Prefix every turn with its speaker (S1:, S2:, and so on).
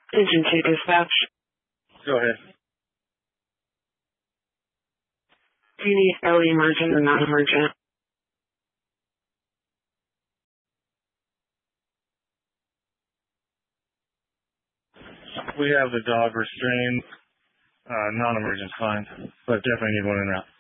S1: Agency dispatch.
S2: Go ahead.
S1: Do you need early emergent or non-emergent?
S2: We have the dog restrained. Non-emergent fine, but definitely need one in route.